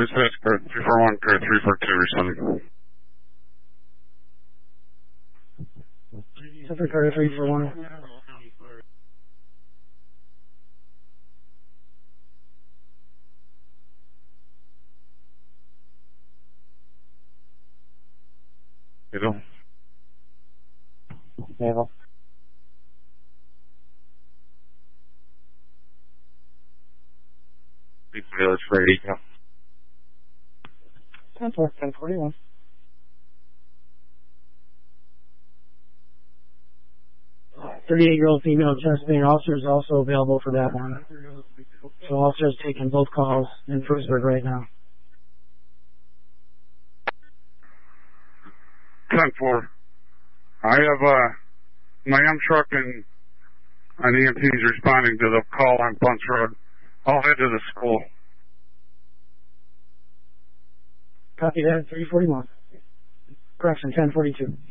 Dispatch code 341, code 342, responding. Dispatch code 341. Naval. Naval. East Village, ready. 10-4, 1041. "38-year-old female Chesapeake officer is also available for that one. So officers taking both calls in Frewsburg right now. 10-4. I have my M truck and an EMT's responding to the call on Bunce Road. I'll head to the school. Copy that, 341. Correction, 1042.